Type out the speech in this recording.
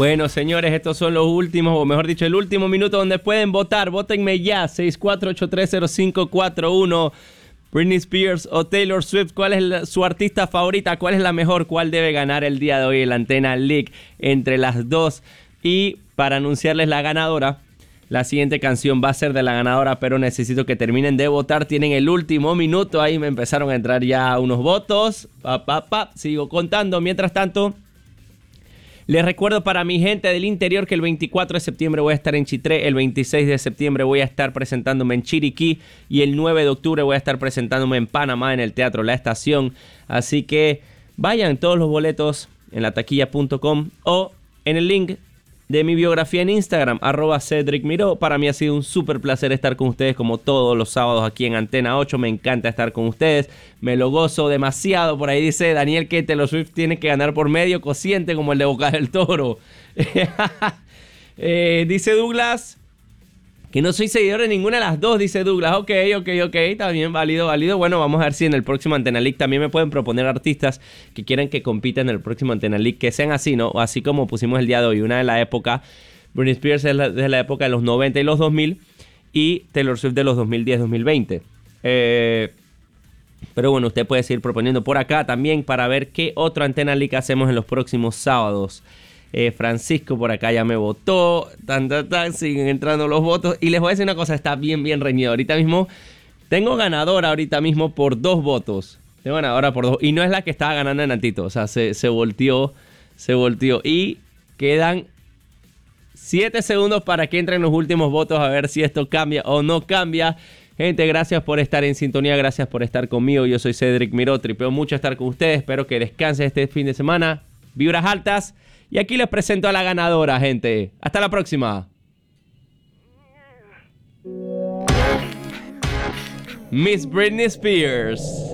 Bueno, señores, estos son los últimos, o mejor dicho, el último minuto donde pueden votar. Vótenme ya, 64830541. Britney Spears o Taylor Swift, ¿cuál es su artista favorita? ¿Cuál es la mejor? ¿Cuál debe ganar el día de hoy en la Antena League entre las dos? Y para anunciarles la ganadora, la siguiente canción va a ser de la ganadora, pero necesito que terminen de votar. Tienen el último minuto, ahí me empezaron a entrar ya unos votos. Sigo contando. Mientras tanto, les recuerdo para mi gente del interior que el 24 de septiembre voy a estar en Chitré, el 26 de septiembre voy a estar presentándome en Chiriquí y el 9 de octubre voy a estar presentándome en Panamá en el Teatro La Estación. Así que vayan todos los boletos en lataquilla.com o en el link de mi biografía en Instagram, @CedricMiró. Para mí ha sido un súper placer estar con ustedes como todos los sábados aquí en Antena 8. Me encanta estar con ustedes, me lo gozo demasiado. Por ahí dice Daniel que Taylor Swift tiene que ganar por medio cociente como el de Boca del Toro. Dice Douglas que no soy seguidor de ninguna de las dos, dice Douglas. Ok, está bien, válido. Bueno, vamos a ver si en el próximo Antena League también me pueden proponer artistas que quieran que compitan en el próximo Antena League, que sean así, ¿no? Así como pusimos el día de hoy, una de la época, Britney Spears es de la época de los 90 y los 2000, y Taylor Swift de los 2010-2020. Pero bueno, usted puede seguir proponiendo por acá también para ver qué otro Antena League hacemos en los próximos sábados. Francisco por acá ya me votó. Siguen entrando los votos. Y les voy a decir una cosa, está bien reñido. Ahorita mismo tengo ganadora por 2 votos. Tengo ganadora por 2. Y no es la que estaba ganando en Antito. O sea, se volteó. Y quedan 7 segundos para que entren los últimos votos. A ver si esto cambia o no cambia. Gente, gracias por estar en sintonía. Gracias por estar conmigo. Yo soy Cedric Miró. Tripeo mucho estar con ustedes. Espero que descansen este fin de semana. Vibras altas. Y aquí les presento a la ganadora, gente. Hasta la próxima. Miss Britney Spears.